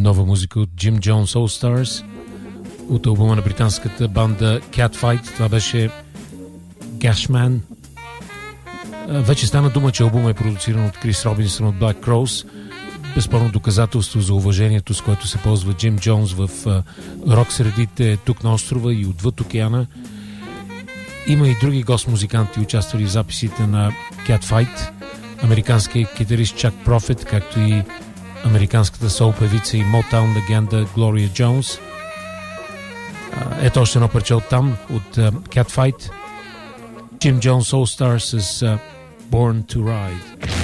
нова музика от Jim Jones All Stars от албума на британската банда Catfight. Това беше Gashman. Вече стана дума, че албумът е продуциран от Крис Робинсън от Black Crowes. Безспорно доказателство за уважението, с което се ползва Джим Джонс в рок средите тук на острова и отвъд океана. Има и други гост-музиканти, участвали в записите на Catfight. Американският китарист Чак Профит, както и американската сол-певица и Motown легенда Глория Джонс. Ето още едно парче от там, от Catfight. Jim Jones All Stars с Born to Ride.